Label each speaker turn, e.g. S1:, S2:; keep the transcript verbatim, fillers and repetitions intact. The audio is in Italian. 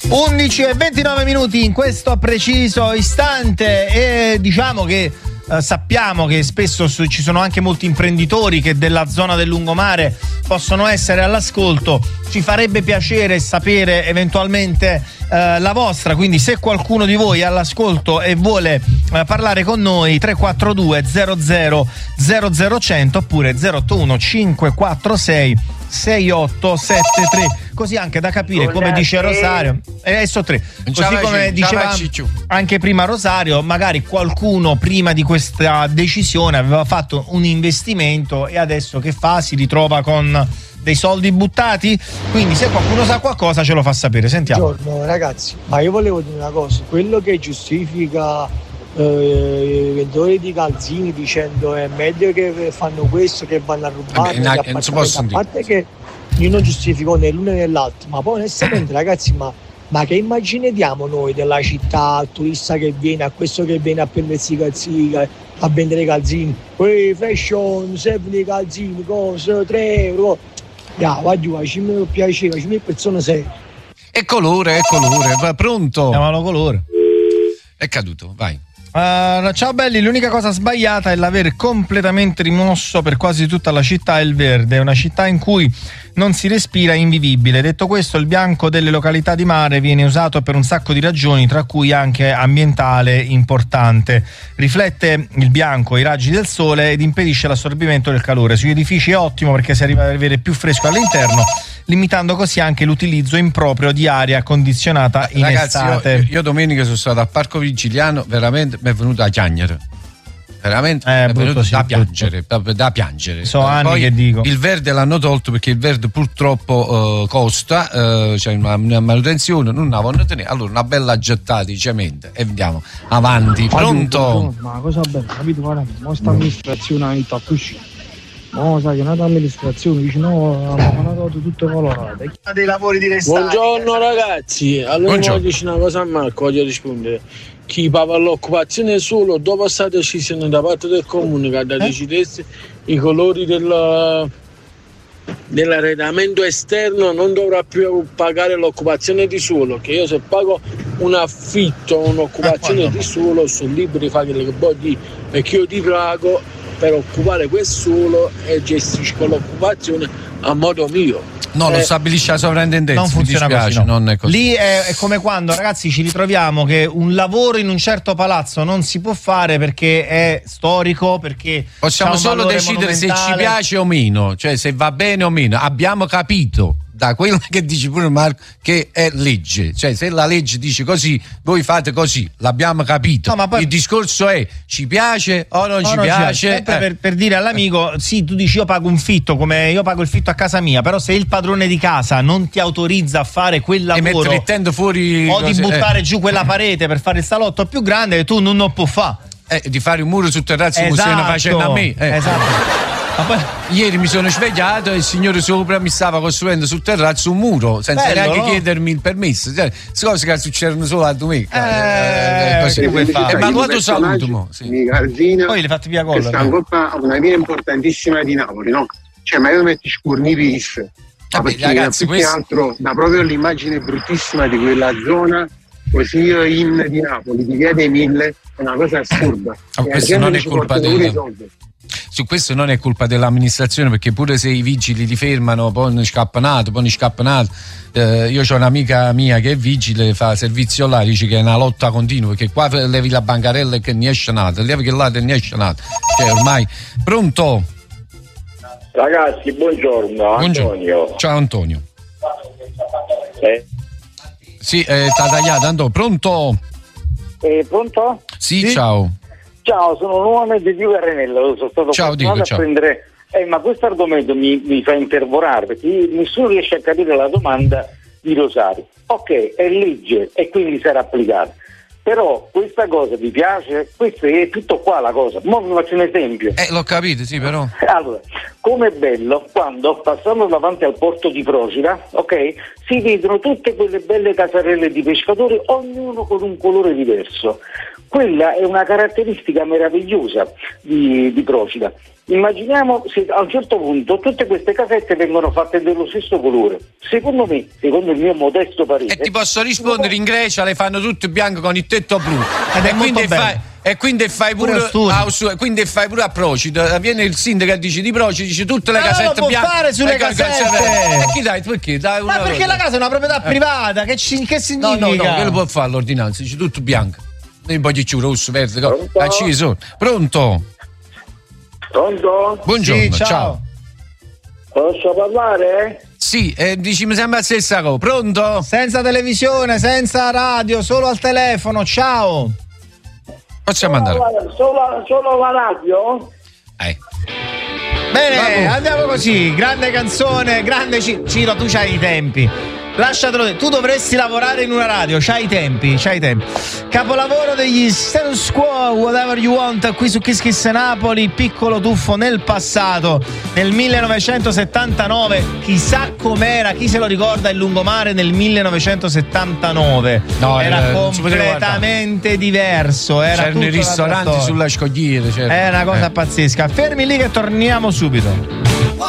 S1: undici e ventinove minuti in questo preciso istante e diciamo che eh, sappiamo che spesso su, ci sono anche molti imprenditori che della zona del lungomare possono essere all'ascolto. Ci farebbe piacere sapere eventualmente eh, la vostra, quindi se qualcuno di voi è all'ascolto e vuole eh, parlare con noi, tre quattro due zero zero zero zero cento oppure zero otto uno cinque quattro sei sei otto sette tre, così anche da capire, come dice Rosario, e eh, so tre, così come diceva anche prima Rosario, magari qualcuno prima di questa decisione aveva fatto un investimento e adesso che fa? Si ritrova con dei soldi buttati? Quindi se qualcuno sa qualcosa ce lo fa sapere. Sentiamo.
S2: Buongiorno ragazzi, ma io volevo dire una cosa, quello che giustifica eh, i venditori di calzini dicendo è meglio che fanno questo che vanno a rubare,
S3: Vabbè, che non si possono
S2: a parte dire. Che io non giustifico né l'uno né l'altro, ma poi onestamente ragazzi, ma, ma che immagine diamo noi della città al turista che viene, a questo che viene a prendersi i calzini, a vendere i calzini, poi fashion, servono i calzini, cose, tre euro, yeah, va giù, ci mi piaceva, ci mi persone sei.
S3: È colore, è colore, va pronto?
S1: Chiamalo colore.
S3: È caduto, vai.
S1: Uh, ciao belli, l'unica cosa sbagliata è l'aver completamente rimosso per quasi tutta la città il verde, è una città in cui non si respira, invivibile. Detto questo, il bianco delle località di mare viene usato per un sacco di ragioni, tra cui anche ambientale importante. Riflette il bianco i raggi del sole ed impedisce l'assorbimento del calore. Sugli edifici è ottimo perché si arriva ad avere più fresco all'interno, limitando così anche l'utilizzo improprio di aria condizionata in
S3: Ragazzi,
S1: estate.
S3: Io, io domenica sono stato al Parco Vigiliano, veramente mi è venuto a piangere. Veramente
S1: eh,
S3: è venuto
S1: sì,
S3: da
S1: brutto.
S3: piangere, proprio da piangere.
S1: So anni
S3: Poi
S1: che dico.
S3: Il verde l'hanno tolto perché il verde purtroppo uh, costa, uh, c'è cioè una, una manutenzione, non la vogliono tenere. Allora una bella gettata di cemento e andiamo avanti. Pronto?
S2: Ma cosa bella, capito? Guarda, ma sta amministrazione ha detto a cuscire. No, sai che un'altra amministrazione dice no, hanno dato tutto colorate. Dei lavori di restauro.
S4: Buongiorno ragazzi, allora
S3: Buongiorno.
S4: voglio dire una cosa a Marco, voglio rispondere. Chi paga l'occupazione solo dopo questa decisione da parte del comune che ha da decidesse i colori del, dell'arredamento esterno non dovrà più pagare l'occupazione di suolo, che io se pago un affitto o un'occupazione di suolo sono libero di fare quello che voglio, perché io ti pago per occupare quel suolo e gestisco l'occupazione a modo mio.
S3: No,
S4: eh,
S3: lo stabilisce la sovrintendenza.
S1: Non funziona
S3: mi dispiace,
S1: così, no.
S3: non è così.
S1: Lì è, è come quando, ragazzi, ci ritroviamo che un lavoro in un certo palazzo non si può fare perché è storico, perché
S3: possiamo solo decidere se ci piace o meno, cioè se va bene o meno. Abbiamo capito da quello che dice pure Marco che è legge, cioè se la legge dice così voi fate così, l'abbiamo capito.
S1: No, ma poi...
S3: il discorso è ci piace o non
S1: o
S3: ci
S1: non
S3: piace,
S1: eh. per, per dire all'amico sì, tu dici io pago un fitto come io pago il fitto a casa mia, però se il padrone di casa non ti autorizza a fare quel lavoro
S3: e mettendo fuori
S1: o
S3: cose,
S1: di buttare
S3: eh.
S1: giù quella parete per fare il salotto più grande, tu non lo puoi fare,
S3: eh, di fare un muro sul terrazzo
S1: esatto.
S3: come stiano facendo a me, eh.
S1: Esatto. Poi...
S3: Ieri mi sono svegliato e il signore sopra mi stava costruendo sul terrazzo un muro senza
S1: Bello,
S3: neanche
S1: no?
S3: chiedermi il permesso. Cioè, cose che succedono solo a domenica.
S1: Eh,
S3: eh, così.
S1: eh,
S3: ma tu saluto mo, sì.
S1: Poi le fatti via gol.
S5: Questa è una coppa, una via importantissima di Napoli, no? Cioè, ma io metti scurni pis. Ma
S3: Vabbè,
S5: perché
S3: ragazzi,
S5: più
S3: questo...
S5: che altro da proprio l'immagine bruttissima di quella zona così in di Napoli, di via dei Mille, è una cosa assurda.
S3: Oh, questo non è colpa del... Su questo non è colpa dell'amministrazione, perché pure se i vigili li fermano poi ne scappanato, poi ne scappanato. Eh, io ho un'amica mia che è vigile, fa servizio là, dice che è una lotta continua, perché qua levi la bancarella e che ne esce nata, levi che là e ne esce nata. Cioè ormai. Pronto?
S6: Ragazzi, buongiorno,
S3: buongiorno.
S6: Antonio.
S3: Ciao Antonio.
S6: Eh.
S3: Sì, eh, t'ha tagliato, Antonio. Pronto?
S6: Eh, pronto?
S3: Sì, sì, ciao.
S6: Ciao, sono nuovamente Diego Arenello, sono stato
S3: ciao, Diego,
S6: a
S3: ciao.
S6: prendere... Eh, ma questo argomento mi, mi fa intervorare, perché nessuno riesce a capire la domanda di Rosario. Ok, è legge e quindi sarà applicata. Però questa cosa vi piace? Questo è tutto qua la cosa. Mo vi faccio un esempio.
S3: Eh, l'ho capito, sì, però.
S6: Allora, com'è bello quando passando davanti al porto di Procida, ok, si vedono tutte quelle belle casarelle di pescatori, ognuno con un colore diverso. Quella è una caratteristica meravigliosa di, di Procida. Immaginiamo se a un certo punto tutte queste casette vengono fatte dello stesso colore. Secondo me, secondo il mio modesto parere.
S3: E ti posso rispondere, in Grecia le fanno tutte bianche con il tetto blu.
S1: Ed è
S3: e,
S1: molto
S3: quindi
S1: bello.
S3: fai, e quindi fai pure,
S1: Pure a
S3: a, su- quindi fai pure a Procida. Viene il sindaco e dice di Procida, dice tutte le
S1: Ma
S3: casette
S1: non lo può
S3: bianche.
S1: fare sulle
S3: e ca-
S1: casette.
S3: E chi dai? Perché? Dai una
S1: Ma perché
S3: cosa.
S1: la casa è una proprietà privata? Che, ci, che
S3: No,
S1: significa?
S3: no, no, quello può fare l'ordinanza, dice tutto bianco. Un po' di ciù, rosso, verde, co-
S6: Pronto?
S3: acceso. Pronto?
S6: Pronto?
S3: Buongiorno,
S1: Sì, ciao.
S3: ciao.
S6: Posso parlare?
S3: Sì, eh, dici mi sembra la stessa cosa. Pronto?
S1: Senza televisione, senza radio, solo al telefono. Ciao.
S3: Facciamo andare.
S6: Solo, solo la radio?
S3: Eh.
S1: Bene,
S3: Bravo.
S1: andiamo così. Grande canzone, grande Ci- Ciro, tu c'hai i tempi. Lasciatelo dire, tu dovresti lavorare in una radio, c'hai i tempi, c'hai i tempi. Capolavoro degli Status Quo, Whatever You Want, qui su Kiss Kiss Napoli, piccolo tuffo nel passato, nel millenovecentosettantanove, chissà com'era, chi se lo ricorda il lungomare nel millenovecentosettantanove?
S3: No,
S1: era
S3: era- non si poteva
S1: completamente diverso, era
S3: C'erano i
S1: tutta un'altra
S3: ristoranti
S1: storia.
S3: sulla scogliera. Certo.
S1: È una cosa
S3: Eh.
S1: pazzesca. Fermi lì che torniamo subito.